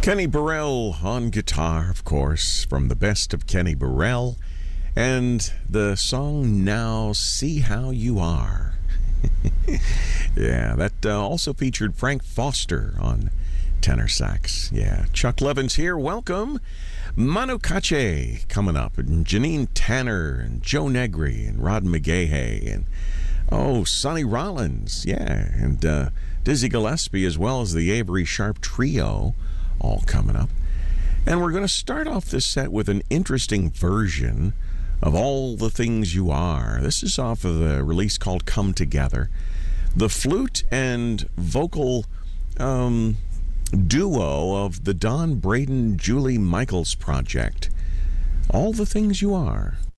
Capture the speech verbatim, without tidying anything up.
Kenny Burrell on guitar, of course, from the best of Kenny Burrell, and the song Now See How You Are. Yeah, that uh, also featured Frank Foster on tenor sax. Yeah, Chuck Levins here. Welcome. Manu Katché coming up, and Janine Tanner, and Joe Negri, and Rod McGahey, and oh, Sonny Rollins, yeah, and uh, Dizzy Gillespie, as well as the Avery Sharp Trio, all coming up. And we're going to start off this set with an interesting version of All the Things You Are. This is off of the release called Come Together. The flute and vocal um, duo of the Don Braden Julie Michaels project. All the Things You Are.